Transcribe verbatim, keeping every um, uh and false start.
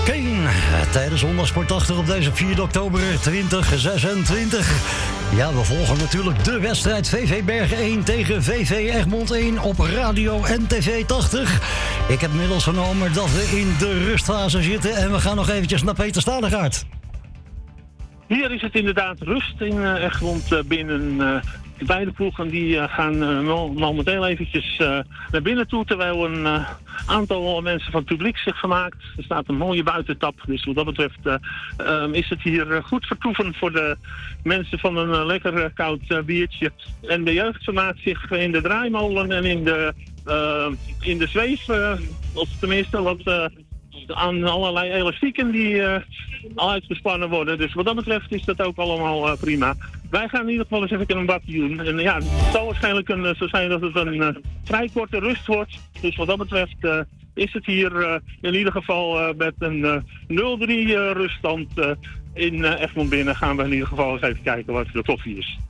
Kane tijdens Zondagsportachtig op deze vierde oktober twintig zesentwintig. Ja, we volgen natuurlijk de wedstrijd V V Bergen één tegen V V Egmond één op radio en tv tachtig. Ik heb inmiddels vernomen dat we in de rustfase zitten en we gaan nog eventjes naar Peter Stadegaard. Hier is het inderdaad rust in uh, Egmond uh, binnen. Uh, de beide ploegen die uh, gaan uh, momenteel eventjes uh, naar binnen toe, terwijl een uh, aantal mensen van het publiek zich vermaakt. Er staat een mooie buitentap, dus wat dat betreft uh, um, is het hier uh, goed vertoeven voor de mensen van een uh, lekker uh, koud uh, biertje. En de jeugd vermaakt zich in de draaimolen en in de, uh, in de zweef, uh, of tenminste wat... Uh, aan allerlei elastieken die uh, al uitgespannen worden. Dus wat dat betreft is dat ook allemaal uh, prima. Wij gaan in ieder geval eens even een bakje doen. En ja, het zal waarschijnlijk een, uh, zo zijn dat het een uh, vrij korte rust wordt. Dus wat dat betreft uh, is het hier uh, in ieder geval uh, met een uh, nul drie uh, ruststand uh, in uh, Egmond binnen. Gaan we in ieder geval eens even kijken wat de koffie is.